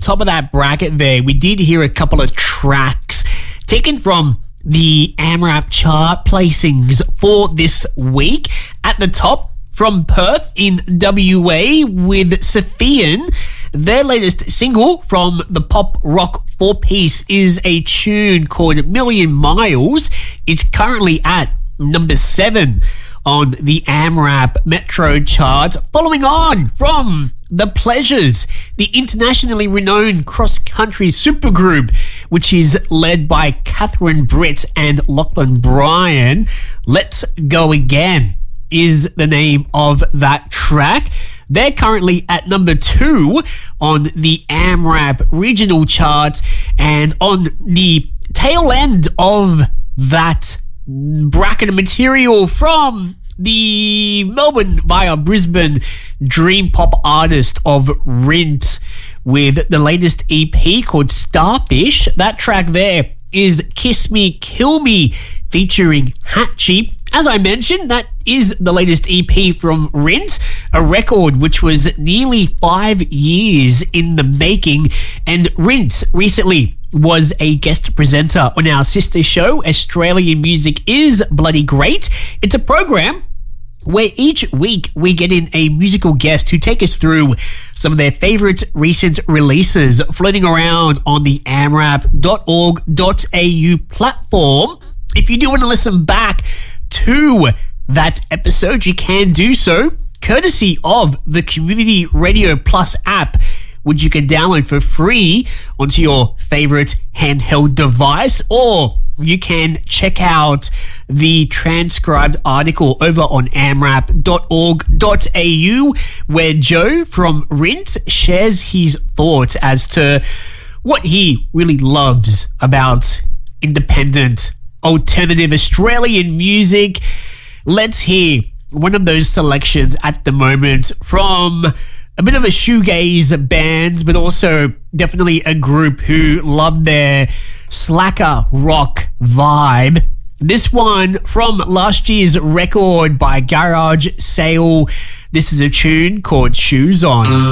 top of that bracket there, we did hear a couple of tracks taken from the AMRAP chart placings for this week. At the top, from Perth in WA with Sophian. Their latest single from the pop rock four-piece is a tune called Million Miles. It's currently at number 7 on the AMRAP Metro charts. Following on from The Pleasures, the internationally renowned cross-country supergroup, which is led by Catherine Britt and Lachlan Bryan. Let's Go Again is the name of that track. They're currently at number 2 on the AMRAP regional charts, and on the tail end of that bracket of material from the Melbourne via Brisbane dream pop artist of Rint with the latest EP called Starfish. That track there is Kiss Me, Kill Me featuring Hatchie. As I mentioned, that is the latest EP from Rint, a record which was nearly 5 years in the making, and Rint recently was a guest presenter on our sister show, Australian Music is Bloody Great. It's a program where each week we get in a musical guest who take us through some of their favourite recent releases floating around on the amrap.org.au platform. If you do want to listen back to that episode, you can do so courtesy of the Community Radio Plus app, which you can download for free onto your favorite handheld device, or you can check out the transcribed article over on amrap.org.au, where Joe from Rint shares his thoughts as to what he really loves about independent alternative Australian music. Let's hear one of those selections at the moment from a bit of a shoegaze band, but also definitely a group who love their slacker rock vibe. This one from last year's record by Garage Sale. This is a tune called Shoes On.